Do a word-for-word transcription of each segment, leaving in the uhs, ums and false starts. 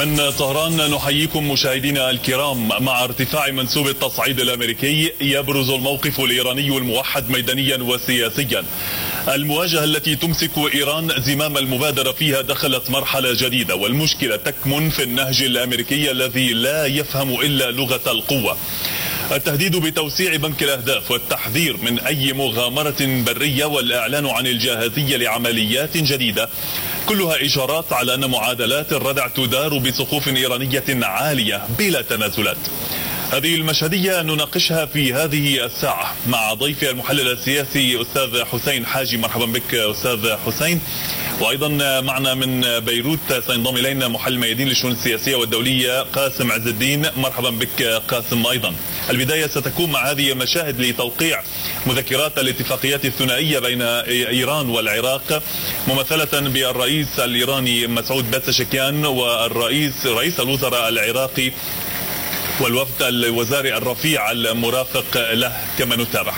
من طهران نحييكم مشاهدينا الكرام. مع ارتفاع منسوب التصعيد الامريكي يبرز الموقف الايراني الموحد ميدانيا وسياسيا. المواجهة التي تمسك ايران زمام المبادرة فيها دخلت مرحلة جديدة، والمشكلة تكمن في النهج الامريكي الذي لا يفهم الا لغة القوة. التهديد بتوسيع بنك الأهداف والتحذير من أي مغامرة برية والإعلان عن الجاهزية لعمليات جديدة، كلها إشارات على أن معادلات الردع تدار بسقوف إيرانية عالية بلا تنازلات. هذه المشهدية نناقشها في هذه الساعة مع ضيفي المحلل السياسي أستاذ حسين حاجي. مرحبا بك أستاذ حسين. وأيضا معنا من بيروت سينضم إلينا محلل ميادين للشؤون السياسية والدولية قاسم عز الدين. مرحبا بك قاسم أيضا. البداية ستكون مع هذه المشاهد لتوقيع مذكرات الاتفاقيات الثنائية بين إيران والعراق، ممثلة بالرئيس الإيراني مسعود باتشكيان والرئيس رئيس الوزراء العراقي والوفد الوزاري الرفيع المرافق له. كما نتابع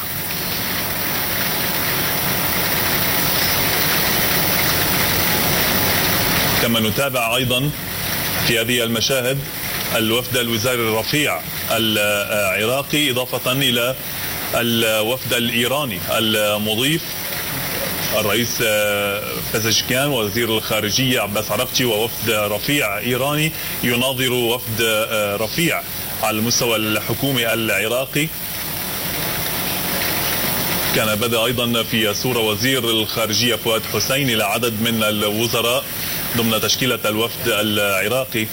كما نتابع أيضا في هذه المشاهد الوفد الوزاري الرفيع العراقي، إضافة إلى الوفد الإيراني المضيف الرئيس بازشكيان ووزير الخارجية عباس عراقجي، ووفد رفيع إيراني يناظر وفد رفيع على المستوى الحكومي العراقي. كان بدأ أيضا في الصورة وزير الخارجية فؤاد حسين إلى عدد من الوزراء ضمن تشكيلة الوفد العراقي،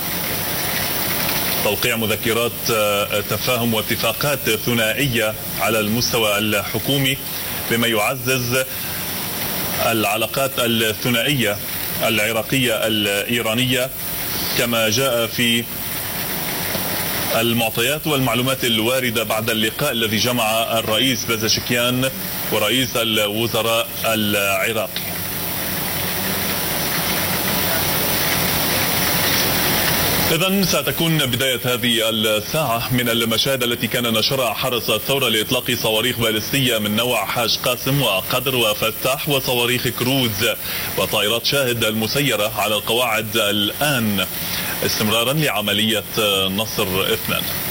توقيع مذكرات تفاهم واتفاقات ثنائية على المستوى الحكومي بما يعزز العلاقات الثنائية العراقية الإيرانية، كما جاء في المعطيات والمعلومات الواردة بعد اللقاء الذي جمع الرئيس بازشكيان ورئيس الوزراء العراقي. إذن ستكون بداية هذه الساعة من المشاهد التي كان نشرها حرس الثورة لإطلاق صواريخ باليستية من نوع حاج قاسم وقدر وفتاح وصواريخ كروز وطائرات شاهد المسيرة على القواعد الآن، استمرارا لعملية نصر اثنان.